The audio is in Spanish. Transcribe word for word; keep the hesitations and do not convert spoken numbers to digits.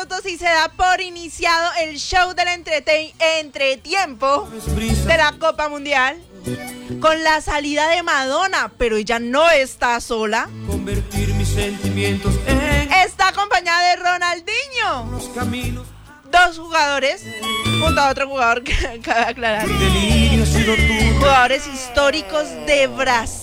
minutos y se da por iniciado el show del entrete- entretiempo de la Copa Mundial con la salida de Madonna, pero ella no está sola. Convertir mis sentimientos en Está acompañada de Ronaldinho, los caminos. dos jugadores, junto a otro jugador que cabe aclarar. El delirio ha sido tú. Jugadores históricos de Brasil.